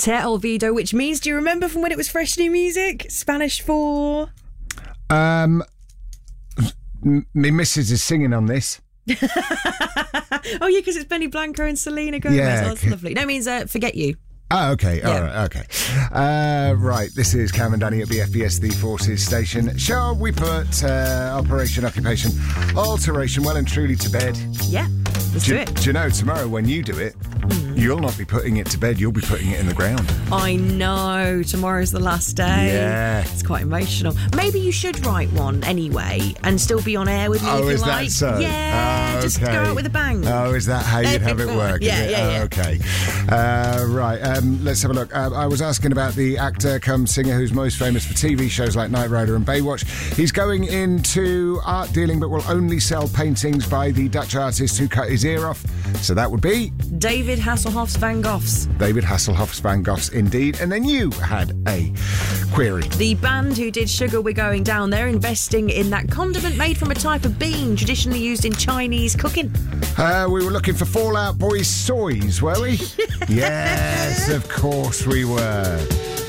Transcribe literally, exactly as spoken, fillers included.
Te olvido, which means, do you remember from when it was fresh new music? Spanish for... Um, m- me missus is singing on this. Oh, yeah, because it's Benny Blanco and Selena Gomez. Yeah, Oh, that's lovely. No, it means uh, forget you. Oh, okay. Yeah. All right. Okay. Uh, right. This is Cam and Danny at B F B S, the Forces station. Shall we put uh, Operation Occupation Alteration well and truly to bed? Yeah, let's Do, do it. do you know, tomorrow when you do it, mm. you'll not be putting it to bed, you'll be putting it in the ground. I know. Tomorrow's the last day. Yeah. It's quite emotional. Maybe you should write one anyway and still be on air with me Oh, if you is like. that so? Yeah, Oh, just okay. go out with a bang. Oh, is that how you'd have it work? Yeah, is it? yeah, yeah. Oh, okay. Uh, right. Um, let's have a look. Uh, I was asking about the actor come singer who's most famous for T V shows like Knight Rider and Baywatch. He's going into art dealing but will only sell paintings by the Dutch artist who cut his ear off. So that would be... David Hasselhoff's Van Goghs. David Hasselhoff's Van Goghs, indeed. And then you had a query. The band who did Sugar We're Going Down, they're investing in that condiment made from a type of bean traditionally used in Chinese cooking. Uh, we were looking for Fall Out Boy's soys, were we? Yes, of course we were.